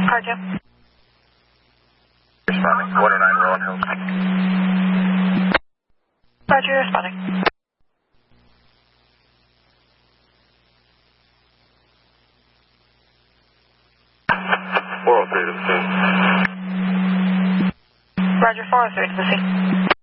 Car 2. Responding. 109 Rowan Hills. Roger, responding. Four oh three to the scene. Roger, 403 to the scene.